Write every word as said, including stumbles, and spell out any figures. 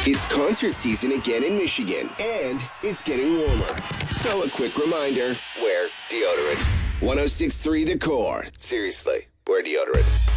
It's concert season again in Michigan, and it's getting warmer. So a quick reminder, wear deodorant. one oh six point three The Core. Seriously, wear deodorant.